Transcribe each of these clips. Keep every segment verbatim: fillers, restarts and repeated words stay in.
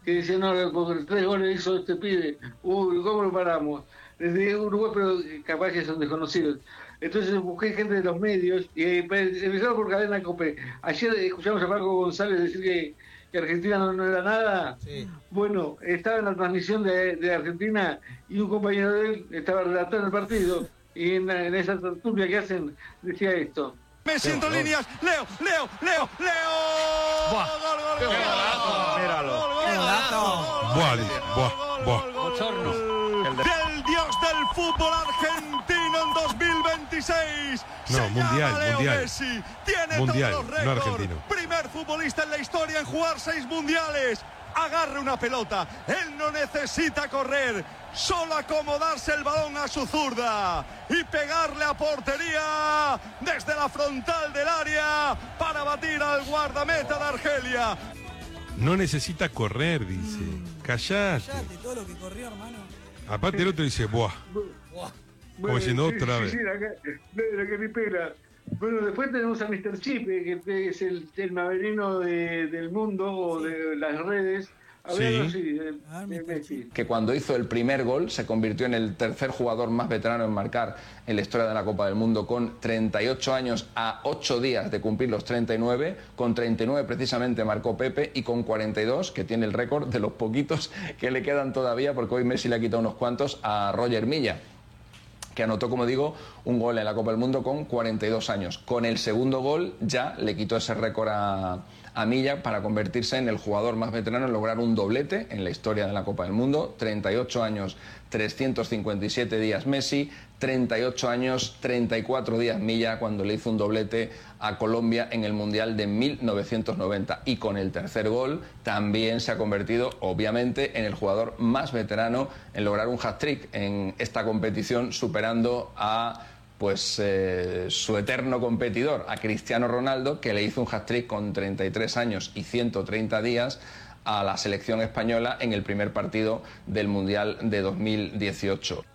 que decían, no, con tres goles hizo este pibe, uy, ¿cómo lo paramos? Desde Uruguay, pero capaz que son desconocidos. Entonces busqué gente de los medios y eh, empezaron por Cadena Cope. Ayer escuchamos a Marco González decir que, que Argentina no, no era nada. Sí. Bueno, estaba en la transmisión de, de Argentina y un compañero de él estaba relatando el partido y en, en esa tertulia que hacen decía esto. Me siento en líneas, Leo, Leo, Leo, Leo. Buah. Gol, gol, Qué gol, golazo. gol, Míralo. gol, gol, Qué gol, golazo. gol, Buah, gol, buah, gol, buah. gol, gol, Bochorno. gol. Del dios del fútbol argentino en dos mil veintiséis. No, Se mundial, llama Leo mundial. Messi. Tiene Mundial, todos los no récords. argentino. Primer futbolista en la historia en jugar seis mundiales. Agarre una pelota. Él no necesita correr. Solo acomodarse el balón a su zurda y pegarle a portería desde la frontal del área para batir al guardameta de Argelia. No necesita correr, dice. Mm. Callate. Callate todo lo que corrió, hermano. Aparte el otro dice, buah. Buah. Como diciendo sí, otra sí, vez. Sí, la, que- la que ni pela. Bueno, después tenemos a mister Chip, que, que es el, el maverino de, del mundo o de las redes. Hablando Sí. así, de, Ah, de mister Messi. Que cuando hizo el primer gol se convirtió en el tercer jugador más veterano en marcar en la historia de la Copa del Mundo, con treinta y ocho años a ocho días de cumplir los treinta y nueve. Con treinta y nueve precisamente marcó Pepe, y con cuarenta y dos, que tiene el récord de los poquitos que le quedan todavía, porque hoy Messi le ha quitado unos cuantos a Roger Milla, que anotó, como digo, un gol en la Copa del Mundo con cuarenta y dos años. Con el segundo gol ya le quitó ese récord a, a Milla para convertirse en el jugador más veterano en lograr un doblete en la historia de la Copa del Mundo. treinta y ocho años, trescientos cincuenta y siete días Messi, treinta y ocho años, treinta y cuatro días Milla, cuando le hizo un doblete a Colombia en el Mundial de mil novecientos noventa. Y con el tercer gol también se ha convertido, obviamente, en el jugador más veterano en lograr un hat-trick en esta competición, superando a pues eh, su eterno competidor, a Cristiano Ronaldo, que le hizo un hat-trick con treinta y tres años y ciento treinta días a la selección española en el primer partido del Mundial de dos mil dieciocho.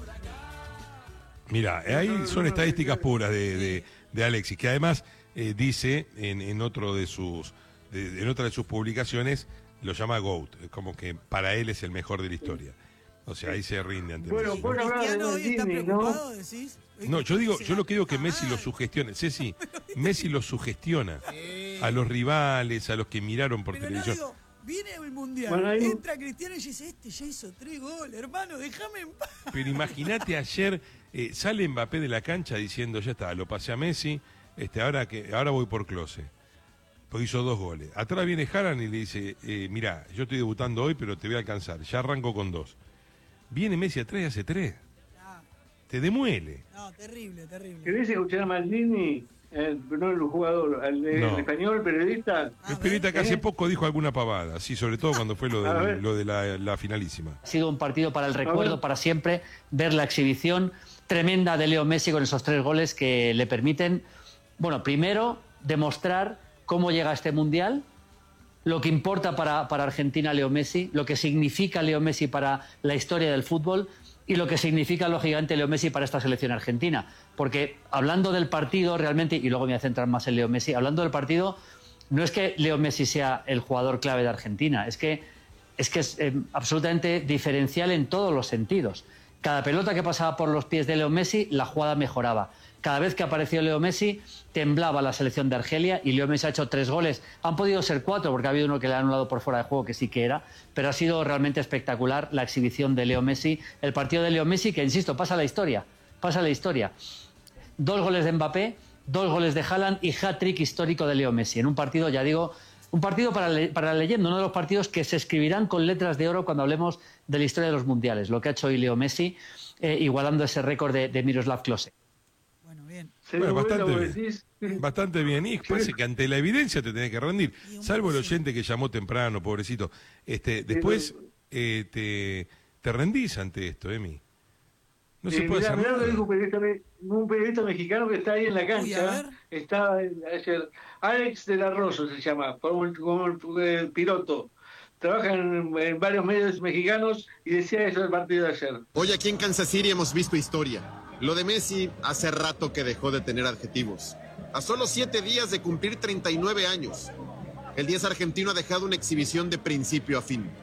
Mira, ahí son estadísticas puras de, de, de Alexis, que además eh, dice en, en otro de sus de, en otra de sus publicaciones, lo llama GOAT, como que para él es el mejor de la historia. O sea, ahí se rinde ante Bueno, Messi. vos hablabas de Cristiano hoy está Maldini, preocupado, ¿no? decís. No, yo digo, yo lo que digo que Messi lo sugestiona. Ceci, Messi lo sugestiona a los rivales, a los que miraron por Pero no, televisión. digo, viene el mundial, Bueno, ahí- entra Cristiano y dice, este ya hizo tres goles, hermano, déjame en paz. Pero imagínate ayer, eh, sale Mbappé de la cancha diciendo, ya está, lo pasé a Messi, este, ahora que ahora voy por Klose. Porque hizo dos goles. Atrás viene Haaland y le dice, eh, mirá, yo estoy debutando hoy, pero te voy a alcanzar. Ya arranco con dos. Viene Messi atrás y hace tres. No, Te demuele. no, terrible, terrible. ¿Querés escuchar a Maldini? El, no el jugador, el, el No. español, el periodista. A El periodista que ver, hace ¿eh? poco dijo alguna pavada, sí, sobre todo cuando fue lo A de, ver. lo de la, la finalísima. Ha sido un partido para el recuerdo, ver. para siempre, ver la exhibición tremenda de Leo Messi con esos tres goles que le permiten, bueno, primero, demostrar cómo llega a este Mundial, lo que importa para, para Argentina Leo Messi, lo que significa Leo Messi para la historia del fútbol y lo que significa, lógicamente, Leo Messi para esta selección argentina. Porque hablando del partido realmente, y luego me voy a centrar más en Leo Messi, hablando del partido, no es que Leo Messi sea el jugador clave de Argentina, es que es, que es eh, absolutamente diferencial en todos los sentidos. Cada pelota que pasaba por los pies de Leo Messi, la jugada mejoraba. Cada vez que apareció Leo Messi, temblaba la selección de Argelia, y Leo Messi ha hecho tres goles. Han podido ser cuatro, porque ha habido uno que le han anulado por fuera de juego, que sí que era, pero ha sido realmente espectacular la exhibición de Leo Messi, el partido de Leo Messi, que, insisto, pasa a la historia, pasa a la historia. Dos goles de Mbappé, dos goles de Haaland y hat-trick histórico de Leo Messi, en un partido, ya digo, un partido para, le, para la leyenda, uno de los partidos que se escribirán con letras de oro cuando hablemos de la historia de los mundiales, lo que ha hecho hoy Leo Messi, eh, igualando ese récord de, de Miroslav Klose. Bueno, bien. Se Bueno, dio vuelta, bastante vos bien. decís. Bastante bien. Y parece que ante la evidencia te tenés que rendir. Y un Salvo el poco sí. oyente que llamó temprano, pobrecito. Este, después eh, te, te rendís ante esto, Emi. No se Eh, puede mirá, hacer mirá lo que nada. dijo un periodista, me- un periodista mexicano que está ahí en la Uy, a cancha. ver. Estaba ayer. Alex de la Rosa se llama, como el, como el, el piloto. Trabaja en, en varios medios mexicanos y decía eso del partido de ayer. Hoy aquí en Kansas City hemos visto historia. Lo de Messi hace rato que dejó de tener adjetivos. A solo siete días de cumplir treinta y nueve años, el diez argentino ha dejado una exhibición de principio a fin.